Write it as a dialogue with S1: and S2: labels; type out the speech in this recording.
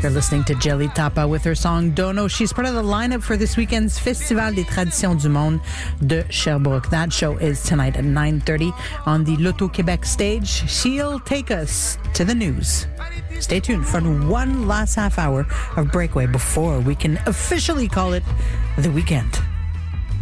S1: You're listening to Jelly Tapa with her song Dono. She's part of the lineup for this weekend's Festival des Traditions du Monde de Sherbrooke. That show is tonight at 9:30 on the L'Auto-Québec stage. She'll take us to the news. Stay tuned for one last half hour of Breakaway before we can officially call it the weekend.